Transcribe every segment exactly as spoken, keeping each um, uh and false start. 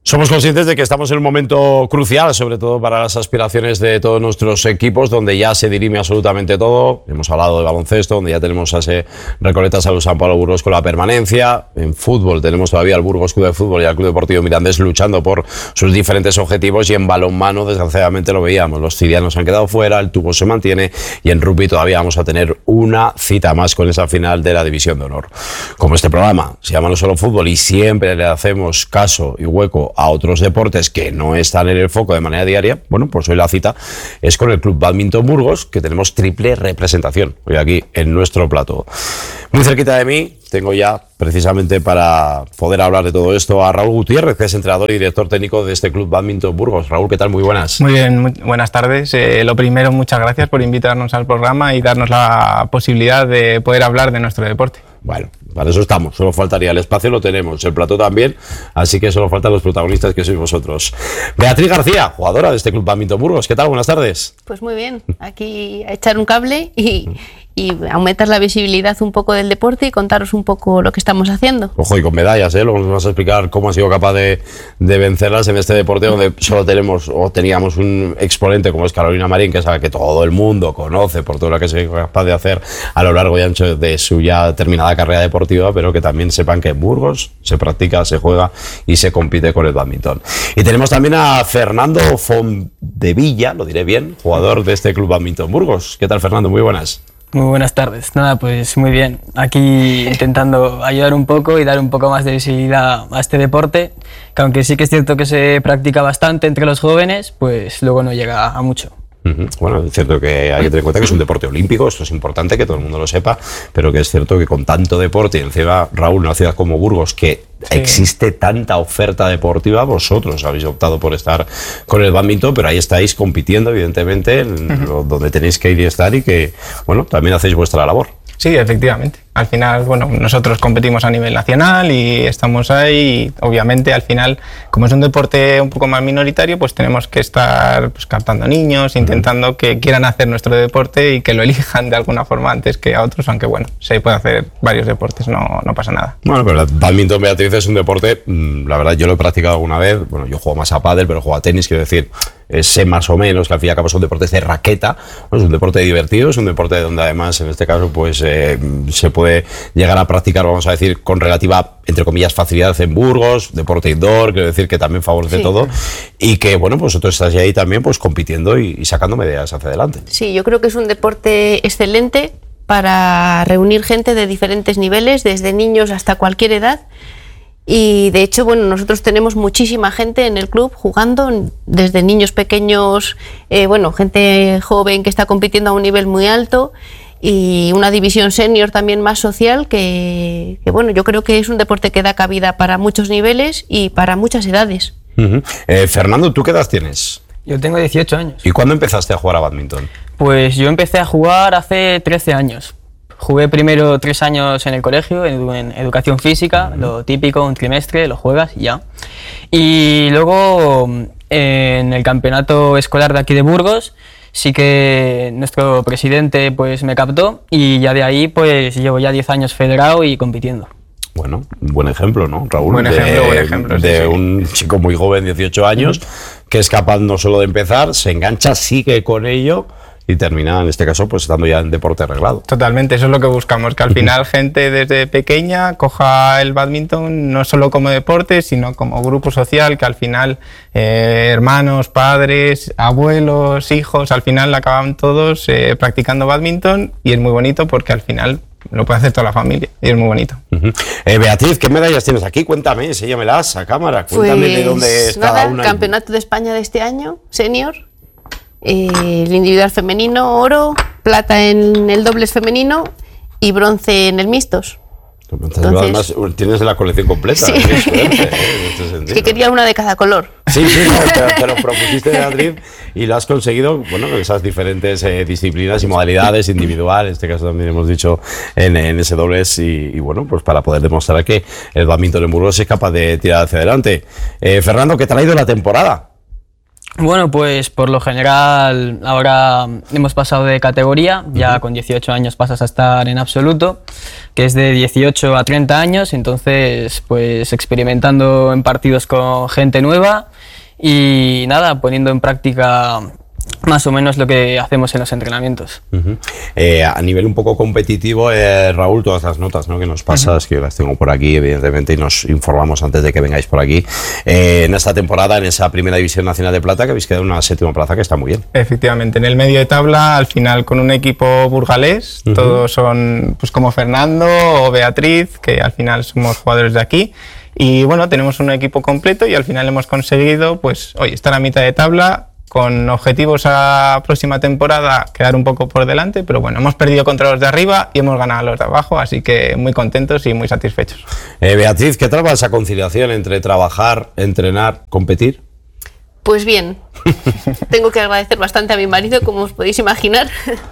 Somos conscientes de que estamos en un momento crucial, sobre todo para las aspiraciones de todos nuestros equipos, donde ya se dirime absolutamente todo. Hemos hablado de baloncesto, donde ya tenemos a ese Recoletas a los San Pablo Burgos con la permanencia. En fútbol tenemos todavía al Burgos Club de Fútbol y al Club Deportivo Mirandés luchando por sus diferentes objetivos. Y en balonmano, desgraciadamente, lo veíamos. Los cirianos han quedado fuera, el tubo se mantiene y en rugby todavía vamos a tener una cita más con esa final de la División de Honor. Como este programa se llama No Solo Fútbol y siempre le hacemos caso y hueco a otros deportes que no están en el foco de manera diaria, bueno, pues hoy la cita es con el Club Bádminton Burgos, que tenemos triple representación hoy aquí en nuestro plató. Muy cerquita de mí tengo ya, precisamente para poder hablar de todo esto, a Raúl Gutiérrez, que es entrenador y director técnico de este Club Bádminton Burgos. Raúl, ¿qué tal? Muy buenas. Muy bien, muy buenas tardes. Eh, lo primero, muchas gracias por invitarnos al programa y darnos la posibilidad de poder hablar de nuestro deporte. Bueno, para eso estamos, solo faltaría el espacio, lo tenemos, el plató también, así que solo faltan los protagonistas que sois vosotros. Beatriz García, jugadora de este Club Bádminton Burgos, ¿qué tal? Buenas tardes. Pues muy bien, aquí a echar un cable y, y aumentar la visibilidad un poco del deporte y contaros un poco lo que estamos haciendo. Ojo, y con medallas, ¿eh? Luego nos vas a explicar cómo has sido capaz de, de vencerlas en este deporte donde solo tenemos o teníamos un exponente como es Carolina Marín, que es a la que todo el mundo conoce por todo lo que es capaz de hacer a lo largo y ancho de su ya terminada carrera deportiva, pero que también sepan que en Burgos se practica, se juega y se compite con el bádminton. Y tenemos también a Fernando Fondevilla, lo diré bien, jugador de este Club Bádminton Burgos. ¿Qué tal, Fernando? Muy buenas. Muy buenas tardes. Nada, pues muy bien. Aquí intentando ayudar un poco y dar un poco más de visibilidad a este deporte, que aunque sí que es cierto que se practica bastante entre los jóvenes, pues luego no llega a mucho. Bueno, es cierto que hay que tener en cuenta que es un deporte olímpico, esto es importante que todo el mundo lo sepa, pero que es cierto que con tanto deporte, y encima, Raúl, en una ciudad como Burgos, que sí, existe tanta oferta deportiva, vosotros habéis optado por estar con el bádminton, pero ahí estáis compitiendo, evidentemente, en uh-huh. donde tenéis que ir y estar y que, bueno, también hacéis vuestra labor. Sí, efectivamente. Al final, bueno, nosotros competimos a nivel nacional y estamos ahí. Y obviamente, al final, como es un deporte un poco más minoritario, pues tenemos que estar pues, captando niños, intentando uh-huh. que quieran hacer nuestro deporte y que lo elijan de alguna forma antes que a otros, aunque bueno, se puede hacer varios deportes, no, no pasa nada. Bueno, pero el bádminton, Beatriz, es un deporte, la verdad, yo lo he practicado alguna vez. Bueno, yo juego más a pádel, pero juego a tenis, quiero decir, sé más o menos que al fin y al cabo son deportes de raqueta. Bueno, es un deporte divertido, es un deporte donde además, en este caso, pues eh, se puede llegar a practicar, vamos a decir, con relativa, entre comillas, facilidad en Burgos, deporte indoor, quiero decir que también favorece sí. todo, y que, bueno, pues vosotros estáis ahí también pues compitiendo y, y sacando medidas hacia adelante. Sí, yo creo que es un deporte excelente para reunir gente de diferentes niveles, desde niños hasta cualquier edad. Y de hecho, bueno, nosotros tenemos muchísima gente en el club jugando, desde niños pequeños, eh, bueno, gente joven que está compitiendo a un nivel muy alto y una división senior también más social que, que, bueno, yo creo que es un deporte que da cabida para muchos niveles y para muchas edades. Uh-huh. eh, Fernando, ¿tú qué edad tienes? Yo tengo dieciocho años. ¿Y cuándo empezaste a jugar a bádminton? Pues yo empecé a jugar hace trece años. Jugué primero tres años en el colegio, en, en educación física, uh-huh. lo típico, un trimestre, lo juegas y ya. Y luego en el campeonato escolar de aquí de Burgos, sí que nuestro presidente pues me captó y ya de ahí pues llevo ya diez años federado y compitiendo. Bueno, buen ejemplo, ¿no, Raúl? Buen ejemplo, de, buen ejemplo. De sí, un sí. chico muy joven, dieciocho años, uh-huh. que es capaz no solo de empezar, se engancha, sigue con ello y termina, en este caso, pues estando ya en deporte arreglado. Totalmente, eso es lo que buscamos, que al final gente desde pequeña coja el bádminton no solo como deporte, sino como grupo social, que al final eh, hermanos, padres, abuelos, hijos, al final acaban todos eh, practicando bádminton y es muy bonito porque al final lo puede hacer toda la familia y es muy bonito. Uh-huh. eh, Beatriz, ¿qué medallas tienes aquí? Cuéntame, enséñamelas a cámara, cuéntame pues, de dónde está nada, una. Campeonato de España de este año, senior. Eh, el individual femenino, oro, plata en el dobles femenino y bronce en el mixtos. Entonces, además, tienes la colección completa. Sí. ¿eh? Qué suerte, ¿eh? En este es que quería una de cada color. Sí, sí, no, te, te lo propusiste, Beatriz, y lo has conseguido, bueno, en esas diferentes eh, disciplinas y modalidades, individual, en este caso también hemos dicho en, en ese dobles, y, y bueno, pues para poder demostrar que el bádminton en Burgos es capaz de tirar hacia adelante. Eh, Fernando, ¿qué te ha ido la temporada? Bueno, pues por lo general ahora hemos pasado de categoría, ya con dieciocho años pasas a estar en absoluto, que es de dieciocho a treinta años, entonces pues experimentando en partidos con gente nueva y nada, poniendo en práctica más o menos lo que hacemos en los entrenamientos. Uh-huh. eh, a nivel un poco competitivo, eh, Raúl, todas las notas, ¿no?, que nos pasas, uh-huh, que las tengo por aquí, evidentemente, y nos informamos antes de que vengáis por aquí. Eh, en esta temporada, en esa primera división nacional de plata, que habéis quedado en una séptima plaza, que está muy bien. Efectivamente, en el medio de tabla, al final con un equipo burgalés, uh-huh, todos son pues como Fernando o Beatriz, que al final somos jugadores de aquí. Y bueno, tenemos un equipo completo y al final hemos conseguido, pues, oye, estar a mitad de tabla, con objetivos a próxima temporada quedar un poco por delante, pero bueno, hemos perdido contra los de arriba y hemos ganado a los de abajo, así que muy contentos y muy satisfechos. Eh, Beatriz, ¿qué tal va esa conciliación entre trabajar, entrenar, competir? Pues bien, tengo que agradecer bastante a mi marido, como os podéis imaginar.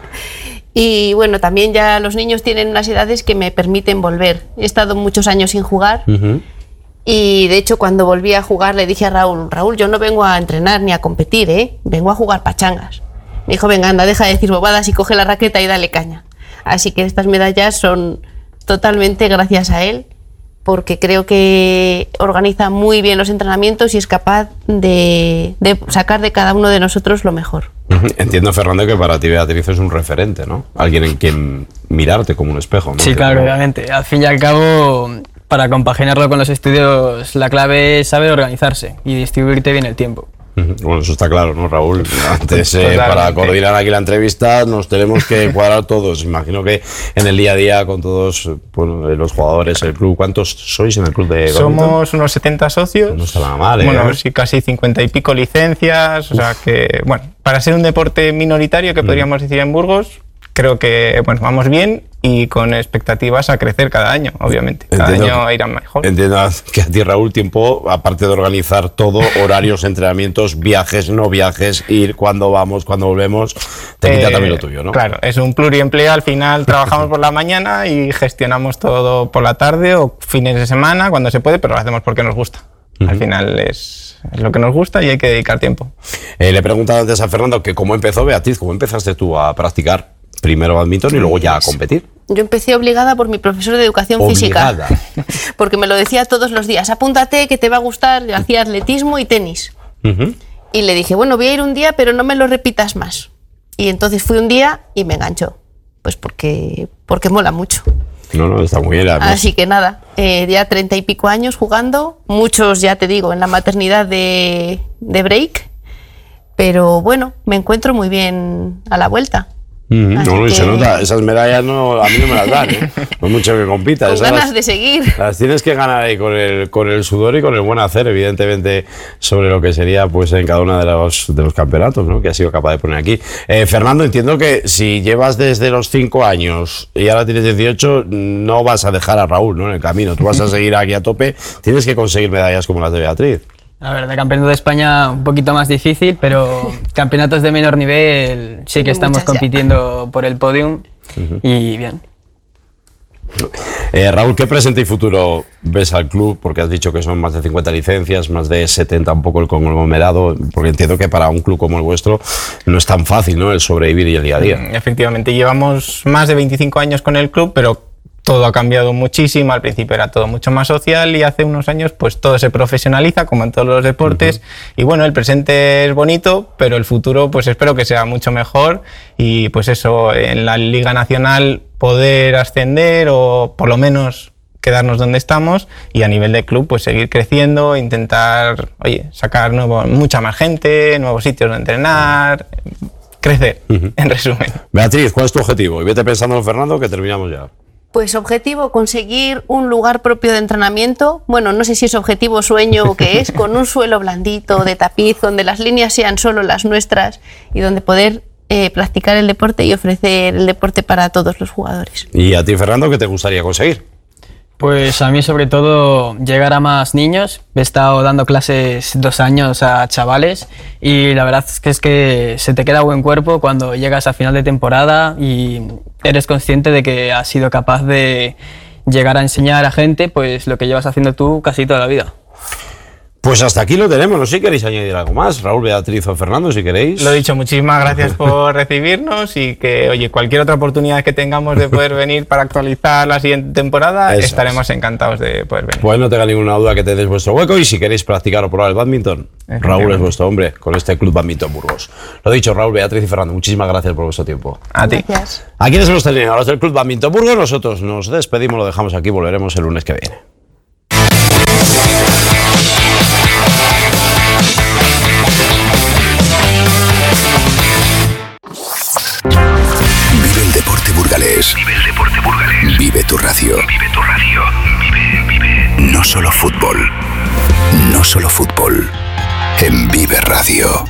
Y bueno, también ya los niños tienen unas edades que me permiten volver. He estado muchos años sin jugar. Uh-huh. Y de hecho cuando volví a jugar le dije a Raúl, Raúl, yo no vengo a entrenar ni a competir, ¿eh? Vengo a jugar pachangas. Me dijo, venga, anda, deja de decir bobadas y coge la raqueta y dale caña. Así que estas medallas son totalmente gracias a él, porque creo que organiza muy bien los entrenamientos y es capaz de, de sacar de cada uno de nosotros lo mejor. Entiendo, Fernando, que para ti Beatriz es un referente, ¿no? Alguien en quien mirarte como un espejo, ¿no? Sí, claro, obviamente. Al fin y al cabo, para compaginarlo con los estudios, la clave es saber organizarse y distribuirte bien el tiempo. Bueno, eso está claro, ¿no, Raúl? Antes, eh, para coordinar aquí la entrevista, nos tenemos que cuadrar todos. Imagino que en el día a día, con todos bueno, los jugadores, el club, ¿cuántos sois en el club de Somos badminton? Unos setenta socios. No está nada mal, ¿eh? Bueno, sí, casi cincuenta y pico licencias. Uf. O sea que, bueno, para ser un deporte minoritario, que podríamos mm. decir en Burgos, creo que, bueno, vamos bien y con expectativas a crecer cada año, obviamente. Cada entiendo, año irá mejor. Entiendo que a ti, Raúl, tiempo, aparte de organizar todo, horarios, entrenamientos, viajes, no viajes, ir cuando vamos, cuando volvemos, te quita eh, también lo tuyo, ¿no? Claro, es un pluriempleo, al final trabajamos por la mañana y gestionamos todo por la tarde o fines de semana, cuando se puede, pero lo hacemos porque nos gusta. Uh-huh. Al final es... es lo que nos gusta y hay que dedicar tiempo. Eh, le he preguntado antes a Fernando que cómo empezó, Beatriz, ¿cómo empezaste tú a practicar primero badminton y luego ya a competir? Yo empecé obligada por mi profesor de educación obligada. física, porque me lo decía todos los días, apúntate que te va a gustar, hacía atletismo y tenis. Uh-huh. Y le dije, bueno, voy a ir un día, pero no me lo repitas más. Y entonces fui un día y me enganchó, pues porque, porque mola mucho. No, no, está muy bien. Además. Así que nada, eh, ya treinta y pico años jugando, muchos, ya te digo, en la maternidad de, de break, pero bueno, me encuentro muy bien a la vuelta. Mm, no, no, y se nota, esas medallas no, a mí no me las dan, ¿eh? No es mucho que compita. Con esas ganas las, de seguir. Las tienes que ganar ahí con el, con el sudor y con el buen hacer, evidentemente, sobre lo que sería pues en cada uno de los, de los campeonatos, ¿no?, que has sido capaz de poner aquí. Eh, Fernando, entiendo que si llevas desde los cinco años y ahora tienes dieciocho, no vas a dejar a Raúl, ¿no?, en el camino. Tú vas a seguir aquí a tope, tienes que conseguir medallas como las de Beatriz. A ver, de campeonato de España un poquito más difícil, pero campeonatos de menor nivel sí que estamos compitiendo por el podium uh-huh. y bien. Eh, Raúl, ¿qué presente y futuro ves al club? Porque has dicho que son más de cincuenta licencias, más de setenta un poco el conglomerado, porque entiendo que para un club como el vuestro no es tan fácil, ¿no?, el sobrevivir y el día a día. Efectivamente, llevamos más de veinticinco años con el club, pero todo ha cambiado muchísimo. Al principio era todo mucho más social y hace unos años pues todo se profesionaliza, como en todos los deportes. Uh-huh. Y bueno, el presente es bonito, pero el futuro pues espero que sea mucho mejor y pues eso, en la Liga Nacional poder ascender o por lo menos quedarnos donde estamos y a nivel de club pues seguir creciendo, intentar, oye, sacar nuevo, mucha más gente, nuevos sitios de entrenar, crecer, uh-huh. en resumen. Beatriz, ¿cuál es tu objetivo? Y vete pensando, Fernando, que terminamos ya. Pues objetivo, conseguir un lugar propio de entrenamiento. Bueno, no sé si es objetivo o sueño o qué es, con un suelo blandito, de tapiz, donde las líneas sean solo las nuestras y donde poder eh, practicar el deporte y ofrecer el deporte para todos los jugadores. ¿Y a ti, Fernando, qué te gustaría conseguir? Pues a mí sobre todo llegar a más niños. He estado dando clases dos años a chavales y la verdad es que, es que se te queda buen cuerpo cuando llegas a final de temporada y eres consciente de que has sido capaz de llegar a enseñar a gente pues lo que llevas haciendo tú casi toda la vida. Pues hasta aquí lo tenemos, no sé si queréis añadir algo más, Raúl, Beatriz o Fernando, si queréis. Lo dicho, muchísimas gracias por recibirnos y que, oye, cualquier otra oportunidad que tengamos de poder venir para actualizar la siguiente temporada, Eso estaremos es. encantados de poder venir. Pues no tenga ninguna duda que te des vuestro hueco y si queréis practicar o probar el bádminton, Raúl es vuestro hombre con este Club Bádminton Burgos. Lo dicho, Raúl, Beatriz y Fernando, muchísimas gracias por vuestro tiempo. A ti. Gracias. Aquí les hemos tenido a los del Club Bádminton Burgos, nosotros nos despedimos, lo dejamos aquí, volveremos el lunes que viene. Vive el deporte burgalés. Vive el deporte burgalés. Vive tu radio. Vive tu radio. Vive, vive. No solo fútbol. No solo fútbol. En Vive Radio.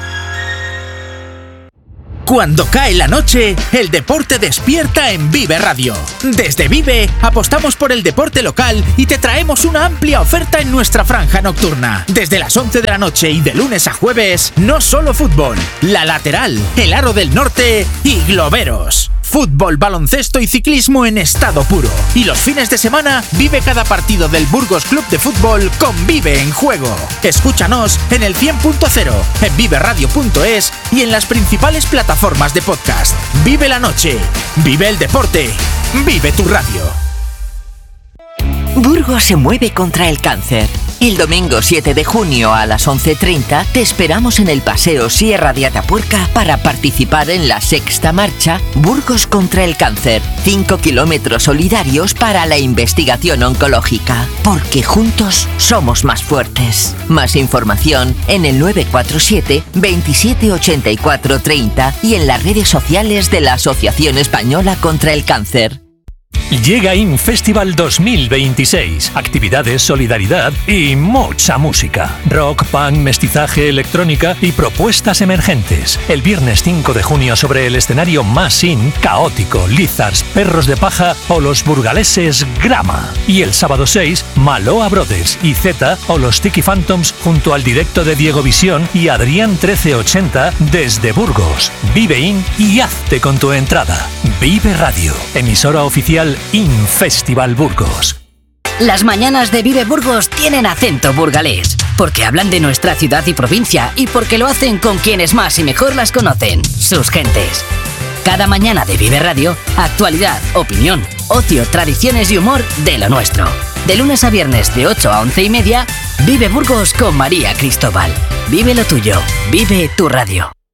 Cuando cae la noche, el deporte despierta en Vive Radio. Desde Vive apostamos por el deporte local y te traemos una amplia oferta en nuestra franja nocturna. Desde las once de la noche y de lunes a jueves, no solo fútbol, La Lateral, El Aro del Norte y Globeros. Fútbol, baloncesto y ciclismo en estado puro. Y los fines de semana vive cada partido del Burgos Club de Fútbol con Vive en Juego. Escúchanos en el cien punto cero, en vive radio punto es y en las principales plataformas de podcast. Vive la noche, vive el deporte, vive tu radio. Burgos se mueve contra el cáncer. El domingo siete de junio a las once treinta te esperamos en el Paseo Sierra de Atapuerca para participar en la sexta marcha Burgos contra el cáncer. Cinco kilómetros solidarios para la investigación oncológica. Porque juntos somos más fuertes. Más información en el nueve cuatro siete, veintisiete ochenta y cuatro treinta y en las redes sociales de la Asociación Española contra el Cáncer. Llega InFestival dos mil veintiséis. Actividades, solidaridad y mucha música. Rock, punk, mestizaje, electrónica y propuestas emergentes. El viernes cinco de junio sobre el escenario más in, Caótico, Lizards, Perros de Paja o los burgaleses Grama. Y el sábado seis, Maloa Brothers y Z o los Tiki Phantoms junto al directo de Diego Visión y Adrián trece ochenta desde Burgos. Vive In y hazte con tu entrada. Vive Radio, emisora oficial InFestival Burgos. Las mañanas de Vive Burgos tienen acento burgalés, porque hablan de nuestra ciudad y provincia y porque lo hacen con quienes más y mejor las conocen, sus gentes. Cada mañana de Vive Radio, actualidad, opinión, ocio, tradiciones y humor de lo nuestro. De lunes a viernes de ocho a once y media, Vive Burgos con María Cristóbal. Vive lo tuyo, vive tu radio.